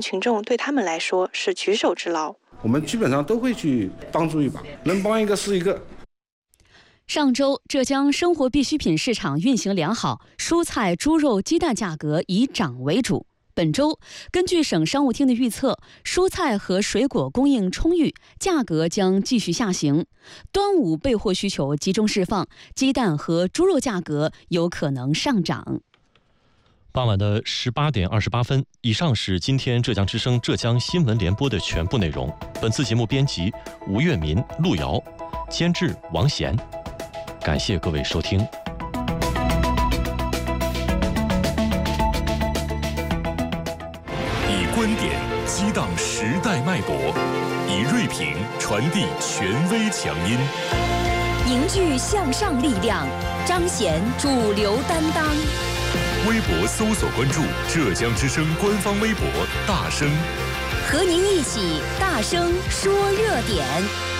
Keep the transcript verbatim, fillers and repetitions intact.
群众对他们来说是举手之劳。 我们基本上都会去帮助一把，能帮一个是一个。 上周，浙江生活必需品市场运行良好，蔬菜、猪肉、鸡蛋价格以涨为主。本周，根据省商务厅的预测，蔬菜和水果供应充裕，价格将继续下行。端午备货需求集中释放，鸡蛋和猪肉价格有可能上涨。 傍晚的十八点二十八分，以上是今天浙江之声浙江新闻联播的全部内容。本次节目编辑吴月民、陆瑶，监制王贤。感谢各位收听。 以观点激荡时代脉搏，以锐评传递权威强音， 凝聚向上力量，彰显主流担当。 微博搜索关注浙江之声官方微博大声， 和您一起大声说热点。